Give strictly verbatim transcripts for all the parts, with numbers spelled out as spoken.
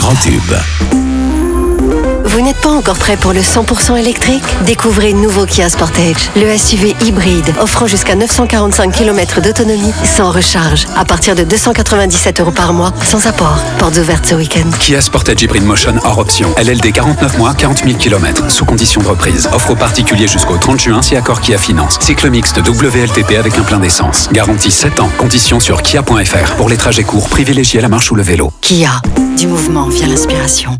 Grand Tube. Vous n'êtes pas encore prêt pour le cent pour cent électrique ? Découvrez le nouveau Kia Sportage, le S U V hybride offrant jusqu'à neuf cent quarante-cinq kilomètres d'autonomie sans recharge, à partir de deux cent quatre-vingt-dix-sept euros par mois, sans apport. Portes ouvertes ce week-end. Kia Sportage Hybrid Motion hors option. L L D quarante-neuf mois, quarante mille kilomètres, sous condition de reprise. Offre aux particuliers jusqu'au trente juin si accord Kia Finance. Cycle mixte W L T P avec un plein d'essence. Garantie sept ans. Conditions sur kia point f r. Pour les trajets courts, privilégiez la marche ou le vélo. Kia, du mouvement vient l'inspiration.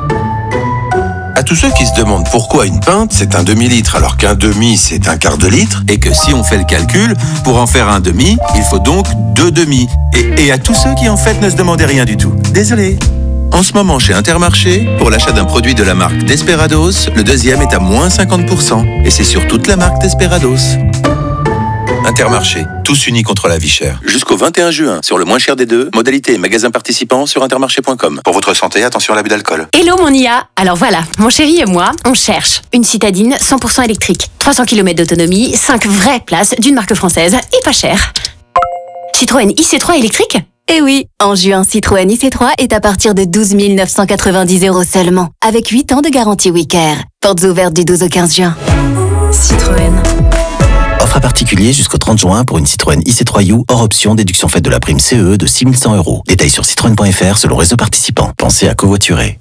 À tous ceux qui se demandent pourquoi une pinte c'est un demi-litre alors qu'un demi c'est un quart de litre, et que si on fait le calcul, pour en faire un demi, il faut donc deux demi. Et, et à tous ceux qui en fait ne se demandaient rien du tout. Désolé. En ce moment chez Intermarché, pour l'achat d'un produit de la marque Desperados, le deuxième est à moins cinquante pour cent. Et c'est sur toute la marque Desperados. Intermarché, tous unis contre la vie chère. Jusqu'au vingt et un juin, sur le moins cher des deux, modalité et magasins participants sur intermarché point com. Pour votre santé, attention à l'abus d'alcool. Hello mon I A. Alors voilà, mon chéri et moi, on cherche une citadine cent pour cent électrique. trois cents kilomètres d'autonomie, cinq vraies places d'une marque française et pas cher. Citroën I C trois électrique ? Eh oui, en juin, Citroën I C trois est à partir de douze mille neuf cent quatre-vingt-dix euros seulement, avec huit ans de garantie WeCare. Portes ouvertes du douze au quinze juin. Citroën. Offre à particulier jusqu'au trente juin pour une Citroën I C trois U hors option, déduction faite de la prime C E de six mille cent euros. Détails sur citroën point f r selon réseau participant. Pensez à covoiturer.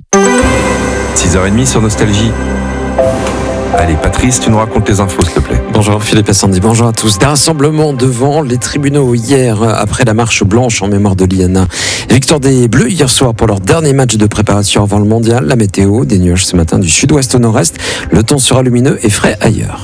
six heures trente sur Nostalgie. Allez, Patrice, tu nous racontes les infos, s'il te plaît. Bonjour Philippe et Sandy, bonjour à tous. Des rassemblements devant les tribunaux hier, après la marche blanche en mémoire de Liana. Victoire des Bleus hier soir pour leur dernier match de préparation avant le mondial. La météo, des nuages ce matin du sud-ouest au nord-est. Le temps sera lumineux et frais ailleurs.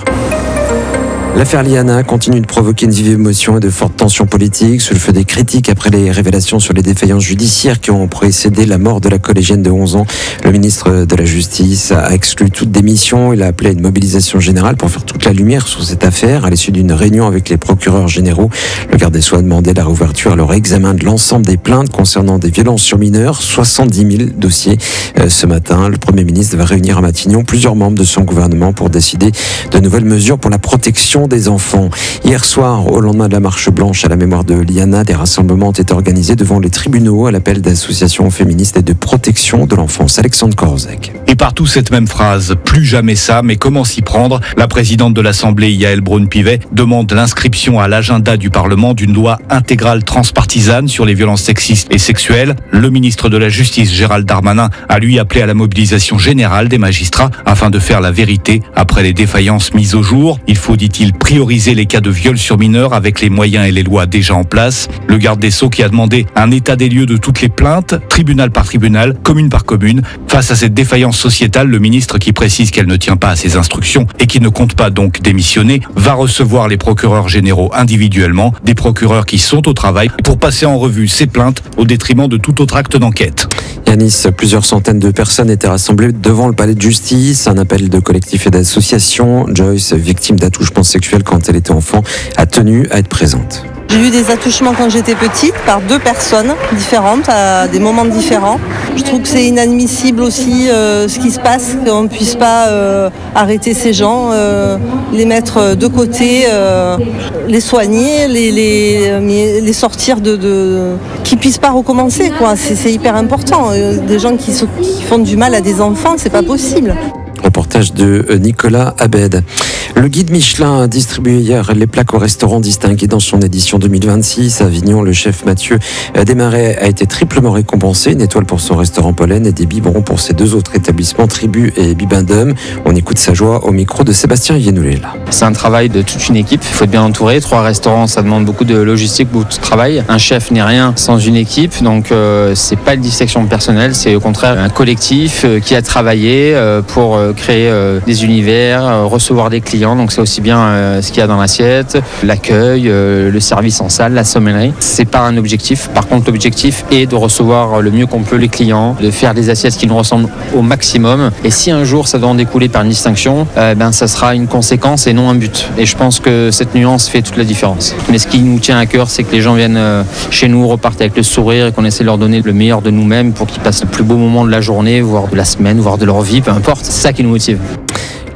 L'affaire Liana continue de provoquer une vive émotion et de fortes tensions politiques, sous le feu des critiques après les révélations sur les défaillances judiciaires qui ont précédé la mort de la collégienne de onze ans. Le ministre de la Justice a exclu toute démission. Il a appelé à une mobilisation générale pour faire toute la lumière sur cette affaire. À l'issue d'une réunion avec les procureurs généraux, le garde des Sceaux a demandé la réouverture à leur examen de l'ensemble des plaintes concernant des violences sur mineurs, soixante-dix mille dossiers. Euh, ce matin, le Premier ministre va réunir à Matignon plusieurs membres de son gouvernement pour décider de nouvelles mesures pour la protection des enfants. Hier soir, au lendemain de la marche blanche à la mémoire de Liana, des rassemblements ont été organisés devant les tribunaux à l'appel d'associations féministes et de protection de l'enfance. Alexandre Korzek. Et partout cette même phrase, plus jamais ça, mais comment s'y prendre ? La présidente de l'Assemblée, Yaël Braun-Pivet, demande l'inscription à l'agenda du Parlement d'une loi intégrale transpartisane sur les violences sexistes et sexuelles. Le ministre de la Justice, Gérald Darmanin, a lui appelé à la mobilisation générale des magistrats afin de faire la vérité après les défaillances mises au jour. Il faut, dit-il, prioriser les cas de viol sur mineurs avec les moyens et les lois déjà en place. Le garde des Sceaux qui a demandé un état des lieux de toutes les plaintes, tribunal par tribunal, commune par commune. Face à cette défaillance sociétale, le ministre, qui précise qu'elle ne tient pas à ses instructions et qui ne compte pas donc démissionner, va recevoir les procureurs généraux individuellement, des procureurs qui sont au travail pour passer en revue ces plaintes au détriment de tout autre acte d'enquête. À Nice, plusieurs centaines de personnes étaient rassemblées devant le palais de justice. Un appel de collectifs et d'associations. Joyce, victime d'attouchements sexuels quand elle était enfant, a tenu à être présente. J'ai eu des attouchements quand j'étais petite par deux personnes différentes à des moments différents. Je trouve que c'est inadmissible aussi euh, ce qui se passe, qu'on ne puisse pas euh, arrêter ces gens, euh, les mettre de côté, euh, les soigner, les, les, les sortir de, de... qu'ils ne puissent pas recommencer, quoi. C'est, c'est hyper important. Euh, des gens qui, sont, qui font du mal à des enfants, c'est pas possible. Reportage de Nicolas Abed. Le guide Michelin a distribué hier les plaques au restaurant distingué dans son édition deux mille vingt-six. À Avignon, le chef Mathieu Desmarais a été triplement récompensé. Une étoile pour son restaurant Pollen et des biberons pour ses deux autres établissements, Tribu et Bibendum. On écoute sa joie au micro de Sébastien Yenoulela. C'est un travail de toute une équipe. Il faut être bien entouré. Trois restaurants, ça demande beaucoup de logistique, beaucoup de travail. Un chef n'est rien sans une équipe. Donc, euh, c'est pas une dissection personnelle. C'est au contraire un collectif euh, qui a travaillé euh, pour euh, créer euh, des univers, euh, recevoir des clients. Donc c'est aussi bien euh, ce qu'il y a dans l'assiette, l'accueil, euh, le service en salle, la sommellerie. C'est pas un objectif. Par contre, l'objectif est de recevoir le mieux qu'on peut les clients, de faire des assiettes qui nous ressemblent au maximum. Et si un jour ça doit en découler par une distinction, euh, ben ça sera une conséquence et non un but. Et je pense que cette nuance fait toute la différence. Mais ce qui nous tient à cœur, c'est que les gens viennent euh, chez nous, repartent avec le sourire et qu'on essaie de leur donner le meilleur de nous-mêmes pour qu'ils passent le plus beau moment de la journée, voire de la semaine, voire de leur vie, peu importe. C'est ça qui nous motive.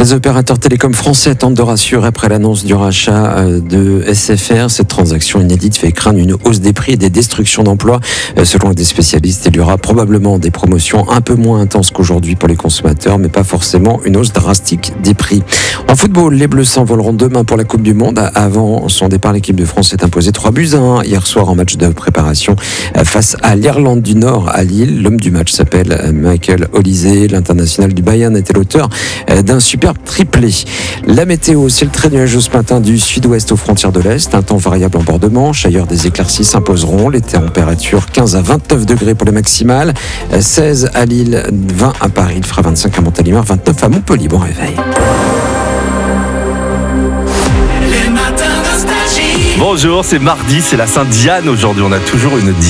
Les opérateurs télécoms français tentent de rassurer après l'annonce du rachat de S F R. Cette transaction inédite fait craindre une hausse des prix et des destructions d'emplois. Selon des spécialistes, il y aura probablement des promotions un peu moins intenses qu'aujourd'hui pour les consommateurs, mais pas forcément une hausse drastique des prix. En football, les Bleus s'envoleront demain pour la Coupe du Monde. Avant son départ, l'équipe de France s'est imposée trois buts à un hier soir en match de préparation face à l'Irlande du Nord à Lille. L'homme du match s'appelle Michael Olise. L'international du Bayern était l'auteur d'un superbe triplé. La météo, c'est le très nuageux ce matin du sud-ouest aux frontières de l'Est. Un temps variable en bord de Manche. Ailleurs, des éclaircies s'imposeront. Les températures quinze à vingt-neuf degrés pour les maximales. seize à Lille, vingt à Paris. Il fera vingt-cinq à Montélimar, vingt-neuf à Montpellier. Bon réveil. Bonjour, c'est mardi, c'est la Sainte Diane aujourd'hui. On a toujours une Diane.